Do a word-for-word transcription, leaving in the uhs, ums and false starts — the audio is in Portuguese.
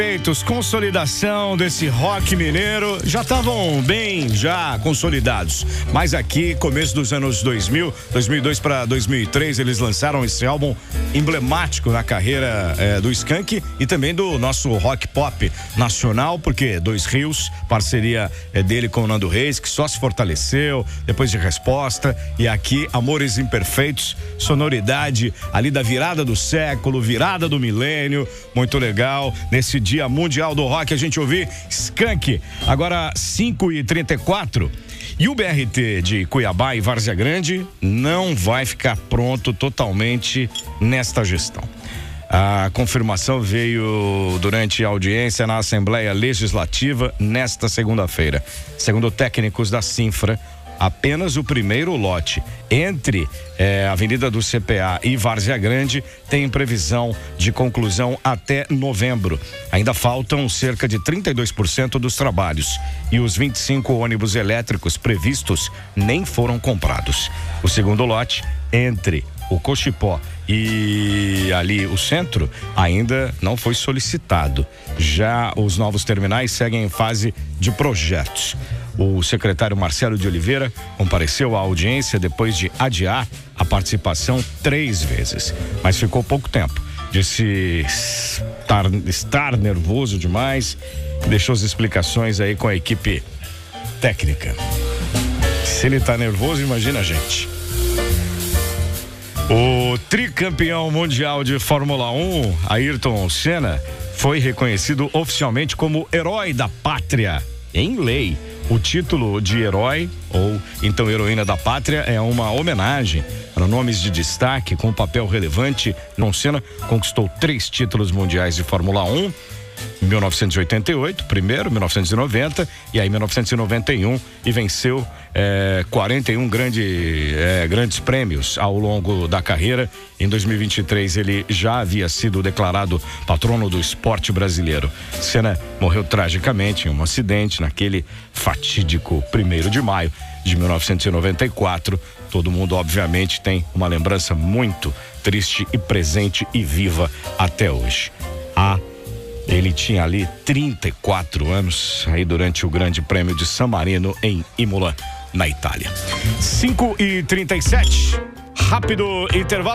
Feitos, consolidação desse rock mineiro, já estavam bem já consolidados, mas aqui, começo dos anos dois mil, dois mil e dois para dois mil e três, eles lançaram esse álbum emblemático na carreira é, do Skank e também do nosso rock pop nacional, porque Dois Rios, parceria é, dele com o Nando Reis, que só se fortaleceu depois de Resposta, e aqui Amores Imperfeitos, sonoridade ali da virada do século, virada do milênio, muito legal. Nesse Dia Mundial do Rock, a gente ouvir Skank. Agora cinco e trinta e quatro. E o B R T de Cuiabá e Várzea Grande não vai ficar pronto totalmente nesta gestão. A confirmação veio durante a audiência na Assembleia Legislativa nesta segunda-feira. Segundo técnicos da Sinfra, apenas o primeiro lote entre eh, a Avenida do C P A e Várzea Grande tem previsão de conclusão até novembro. Ainda faltam cerca de trinta e dois por cento dos trabalhos e os vinte e cinco ônibus elétricos previstos nem foram comprados. O segundo lote entre o Cochipó e ali o centro ainda não foi solicitado. Já os novos terminais seguem em fase de projetos. O secretário Marcelo de Oliveira compareceu à audiência depois de adiar a participação três vezes, mas ficou pouco tempo. Disse estar, estar nervoso demais, deixou as explicações aí com a equipe técnica. Se ele tá nervoso, imagina a gente. O tricampeão mundial de Fórmula um, Ayrton Senna, foi reconhecido oficialmente como herói da pátria, em lei. O título de herói, ou então heroína da pátria, é uma homenagem para nomes de destaque com papel relevante. Ayrton Senna conquistou três títulos mundiais de Fórmula um, em mil novecentos e oitenta e oito, primeiro, mil novecentos e noventa e aí mil novecentos e noventa e um, e venceu é, quarenta e um grande, é, grandes prêmios ao longo da carreira. Em dois mil e vinte e três ele já havia sido declarado patrono do esporte brasileiro. Senna morreu tragicamente em um acidente naquele fatídico primeiro de maio de mil novecentos e noventa e quatro. Todo mundo obviamente tem uma lembrança muito triste e presente e viva até hoje. A Ele tinha ali trinta e quatro anos, aí durante o Grande Prêmio de San Marino em Imola, na Itália. cinco e trinta e sete, rápido intervalo.